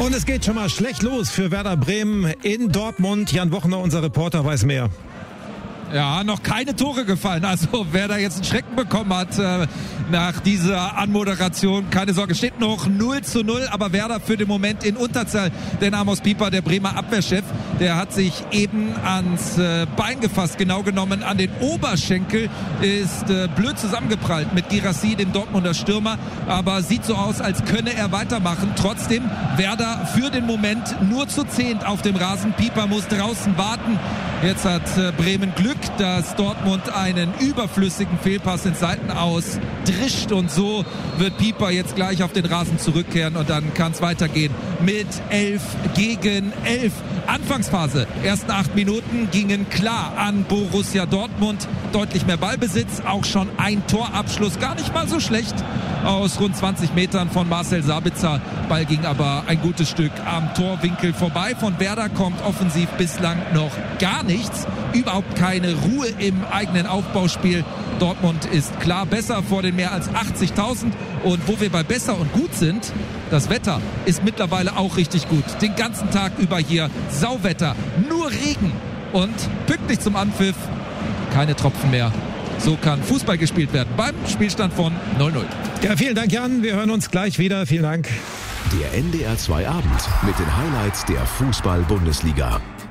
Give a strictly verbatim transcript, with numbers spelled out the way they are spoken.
Und es geht schon mal schlecht los für Werder Bremen in Dortmund. Jan Wochner, unser Reporter, weiß mehr. Ja, noch keine Tore gefallen. Also wer da jetzt einen Schrecken bekommen hat äh, nach dieser Anmoderation, keine Sorge, steht noch null zu null, aber Werder für den Moment in Unterzahl. Denn Amos Pieper, der Bremer Abwehrchef, der hat sich eben ans äh, Bein gefasst, genau genommen an den Oberschenkel, ist äh, blöd zusammengeprallt mit Guirassy, dem Dortmunder Stürmer, aber sieht so aus, als könne er weitermachen. Trotzdem Werder für den Moment nur zu zehnt auf dem Rasen. Pieper muss draußen warten. Jetzt hat äh, Bremen Glück, dass Dortmund einen überflüssigen Fehlpass ins Seitenaus drischt und so wird Pieper jetzt gleich auf den Rasen zurückkehren und dann kann es weitergehen mit elf gegen elf. Anfangsphase, ersten acht Minuten gingen klar an Borussia Dortmund, deutlich mehr Ballbesitz, auch schon ein Torabschluss, gar nicht mal so schlecht aus rund zwanzig Metern von Marcel Sabitzer. Ball ging aber ein gutes Stück am Torwinkel vorbei. Von Werder kommt offensiv bislang noch gar nichts, überhaupt keine Ruhe im eigenen Aufbauspiel. Dortmund ist klar besser vor den mehr als achtzigtausend und wo wir bei besser und gut sind, das Wetter ist mittlerweile auch richtig gut. Den ganzen Tag über hier Sauwetter, nur Regen und pünktlich zum Anpfiff keine Tropfen mehr. So kann Fußball gespielt werden beim Spielstand von null null. Ja, vielen Dank, Jan. Wir hören uns gleich wieder. Vielen Dank. Der N D R zwei Abend mit den Highlights der Fußball-Bundesliga.